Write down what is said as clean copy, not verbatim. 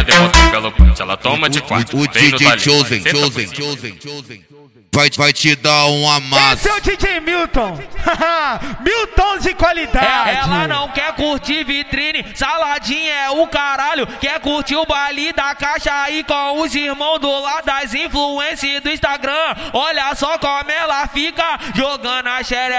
demonstra pelo punch, ela toma de quatro. O DJ Chosen vai te dar um amasso. Esse é o DJ Milton. Milton de qualidade. Ela não quer curtir vitrine, saladinha é o caralho. Quer curtir o baile da caixa aí com os irmãos do lado das influências do Instagram. Olha só como ela fica jogando a xereca.